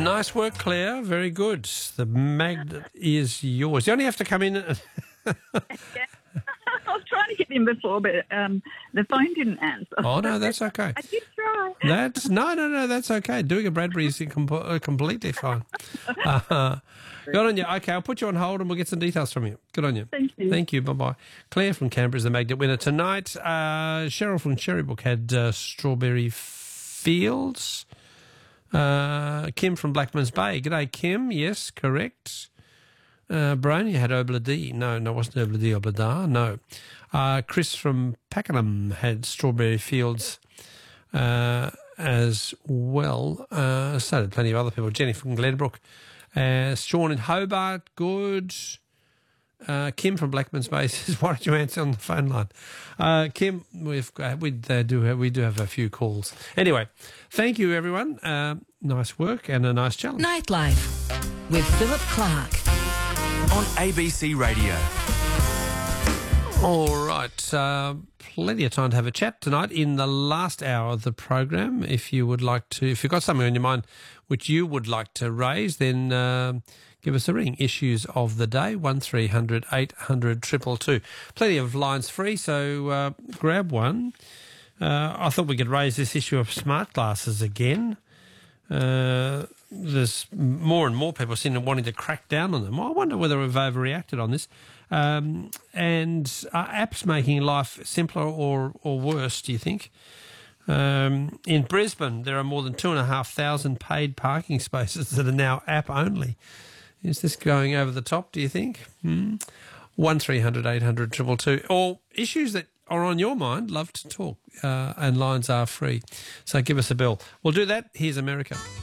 Nice work, Claire. Very good. The magnet is yours. You only have to come in. Yeah. I was trying to get in before, but the phone didn't answer. Oh, no, that's okay. I did try. No, that's okay. Doing a Bradbury is completely fine. Good on you. Okay, I'll put you on hold and we'll get some details from you. Good on you. Thank you. Thank you. Bye-bye. Claire from Canberra is the magnet winner tonight. Cheryl from Cherrybrook had Strawberry Fields. Kim from Blackman's Bay. G'day, Kim. Yes, correct. Baroni had Obla D. No, it wasn't Obla D, Obla Da. No. Chris from Pakenham had Strawberry Fields as well. So did plenty of other people. Jenny from Glenbrook. Sean in Hobart, good. Kim from Blackman's Bay says, "Why don't you answer on the phone line?" Kim, we do have a few calls. Anyway, thank you everyone. Nice work and a nice challenge. Nightlife with Philip Clark on ABC Radio. All right, plenty of time to have a chat tonight in the last hour of the program. If you've got something on your mind which you would like to raise, then give us a ring. Issues of the day, 1300 800 222. Plenty of lines free, so grab one. I thought we could raise this issue of smart glasses again. There's more and more people seem to wanting to crack down on them. I wonder whether we've overreacted on this. And are apps making life simpler or worse, do you think? In Brisbane, there are more than 2,500 paid parking spaces that are now app only. Is this going over the top, do you think? 1300 800 222. Or issues that are on your mind, love to talk, and lines are free. So give us a bell. We'll do that. Here's America.